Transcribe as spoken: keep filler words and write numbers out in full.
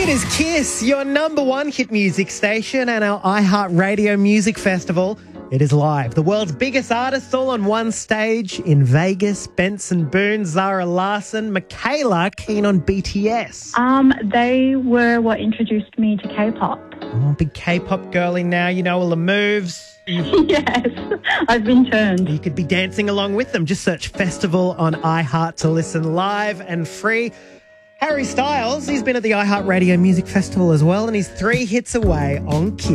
It is Kiss, your number one hit music station, and our iHeartRadio Music Festival. It is live. The world's biggest artists all on one stage in Vegas. Benson Boone, Zara Larsson, Michaela, keen on B T S. Um, they were what introduced me to K-pop. Oh, big K-pop girly now. You know all the moves. Yes, I've been turned. You could be dancing along with them. Just search Festival on iHeart to listen live and free. Harry Styles, he's been at the iHeartRadio Music Festival as well, and he's three hits away on Kiss.